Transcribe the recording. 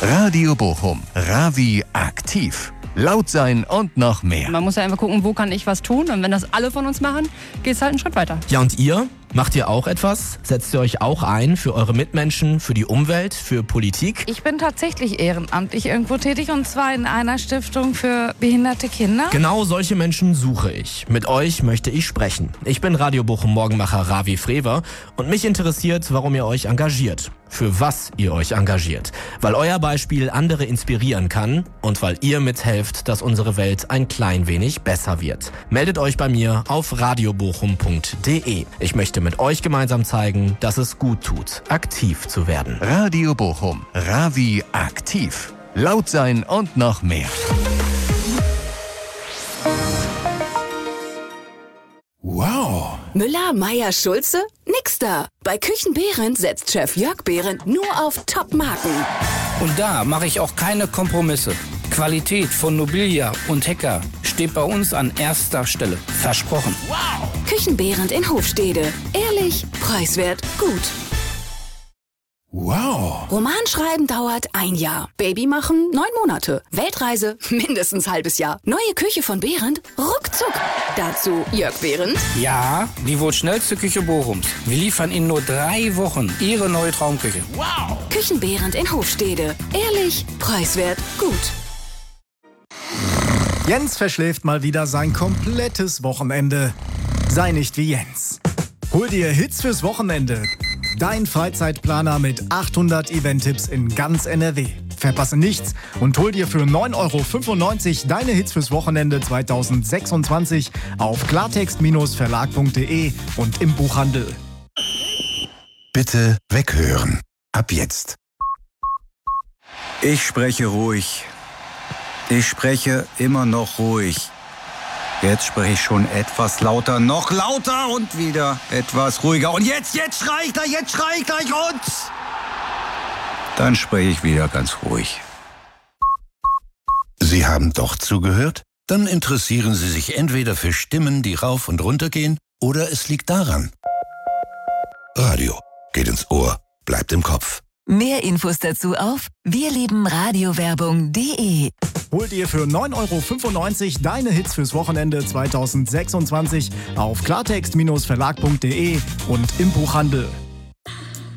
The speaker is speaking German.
Radio Bochum. Ravi aktiv. Laut sein und noch mehr. Man muss ja einfach gucken, wo kann ich was tun. Und wenn das alle von uns machen, geht es halt einen Schritt weiter. Ja, und ihr? Macht ihr auch etwas? Setzt ihr euch auch ein für eure Mitmenschen, für die Umwelt, für Politik? Ich bin tatsächlich ehrenamtlich irgendwo tätig, und zwar in einer Stiftung für behinderte Kinder. Genau solche Menschen suche ich. Mit euch möchte ich sprechen. Ich bin Radio Bochum Morgenmacher Ravi Frewer und mich interessiert, warum ihr euch engagiert. Für was ihr euch engagiert. Weil euer Beispiel andere inspirieren kann und weil ihr mithelft, dass unsere Welt ein klein wenig besser wird. Meldet euch bei mir auf radiobochum.de. Ich möchte mit euch gemeinsam zeigen, dass es gut tut, aktiv zu werden. Radio Bochum. Ravi aktiv. Laut sein und noch mehr. Wow! Müller, Meier, Schulze? Nix da. Bei Küchen Behrendt setzt Chef Jörg Behrendt nur auf Top-Marken. Und da mache ich auch keine Kompromisse. Qualität von Nobilia und Hecker steht bei uns an erster Stelle. Versprochen. Wow! Küchen Behrendt in Hofstede. Ehrlich, preiswert, gut. Wow! Romanschreiben dauert 1 Jahr. Baby machen 9 Monate. Weltreise mindestens halbes Jahr. Neue Küche von Behrendt, ruckzuck. Dazu Jörg Behrendt. Ja, die wohl schnellste Küche Bochums. Wir liefern in nur 3 Wochen Ihre neue Traumküche. Wow! Küchen Behrendt in Hofstede. Ehrlich, preiswert, gut. Jens verschläft mal wieder sein komplettes Wochenende. Sei nicht wie Jens. Hol dir Hits fürs Wochenende. Dein Freizeitplaner mit 800 Event-Tipps in ganz NRW. Verpasse nichts und hol dir für 9,95 € deine Hits fürs Wochenende 2026 auf klartext-verlag.de und im Buchhandel. Bitte weghören. Ab jetzt. Ich spreche ruhig. Ich spreche immer noch ruhig. Jetzt spreche ich schon etwas lauter, noch lauter und wieder etwas ruhiger. Und jetzt schrei ich gleich und... Dann spreche ich wieder ganz ruhig. Sie haben doch zugehört? Dann interessieren Sie sich entweder für Stimmen, die rauf und runter gehen, oder es liegt daran. Radio geht ins Ohr, bleibt im Kopf. Mehr Infos dazu auf wirliebenradiowerbung.de. Hol dir für 9,95 € deine Hits fürs Wochenende 2026 auf klartext-verlag.de und im Buchhandel.